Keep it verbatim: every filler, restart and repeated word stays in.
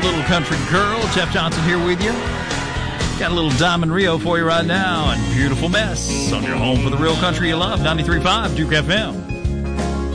Little Country Girl. Jeff Johnson here with you. Got a little Diamond Rio for you right now and Beautiful Mess on your home for the real country you love, ninety-three point five Duke F M.